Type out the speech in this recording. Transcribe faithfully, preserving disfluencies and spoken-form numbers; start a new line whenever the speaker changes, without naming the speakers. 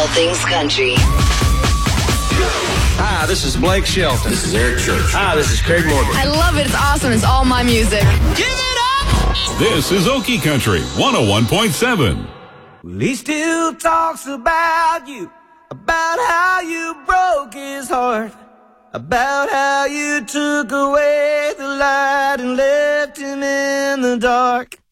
things country.
Hi, this is Blake Shelton.
This is Eric Church.
Hi, this is Craig Morgan.
I love it. It's awesome. It's all my music.
Give it up!
This is Okie Country one oh one point seven.
Well, he still talks about you, about how you broke his heart, about how you took away the light and left him in the dark.